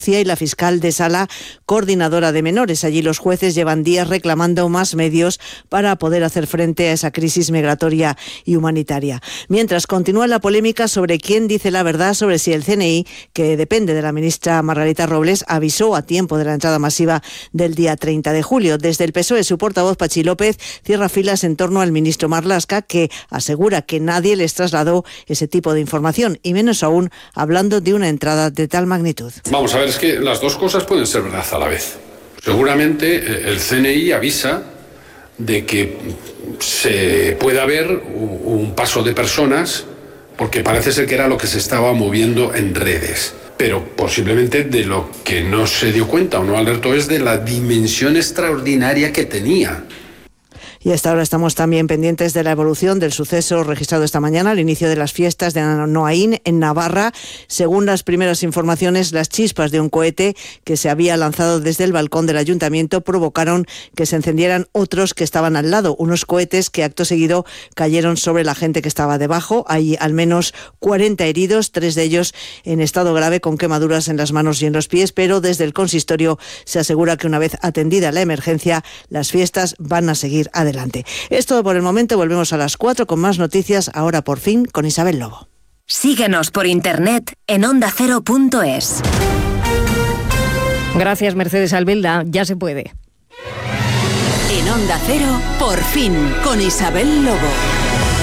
y la fiscal de Sala, coordinadora de menores. Allí los jueces llevan días reclamando más medios para poder hacer frente a esa crisis migratoria y humanitaria. Mientras continúa la polémica sobre quién dice la verdad sobre si el CNI, que depende de la ministra Margarita Robles, avisó a tiempo de la entrada masiva del día 30 de julio. Desde el PSOE, su portavoz Patxi López cierra filas en torno al ministro Marlaska, que asegura que nadie les trasladó ese tipo de información, y menos aún hablando de una entrada de tal magnitud. Vamos a ver, es que las dos cosas pueden ser verdad a la vez. Seguramente el CNI avisa de que se puede haber un paso de personas, porque parece ser que era lo que se estaba moviendo en redes. Pero posiblemente de lo que no se dio cuenta o no alertó es de la dimensión extraordinaria que tenía. Y hasta ahora estamos también pendientes de la evolución del suceso registrado esta mañana al inicio de las fiestas de Noaín en Navarra. Según las primeras informaciones, las chispas de un cohete que se había lanzado desde el balcón del ayuntamiento provocaron que se encendieran otros que estaban al lado, unos cohetes que acto seguido cayeron sobre la gente que estaba debajo. Hay al menos 40 heridos, 3 de ellos en estado grave con quemaduras en las manos y en los pies, pero desde el consistorio se asegura que una vez atendida la emergencia, las fiestas van a seguir adelante. Es todo por el momento, volvemos a las 4 con más noticias, ahora por fin con Isabel Lobo. Síguenos por internet en ondacero.es. Gracias, Mercedes Albelda, ya se puede. En Onda Cero, por fin, con Isabel Lobo.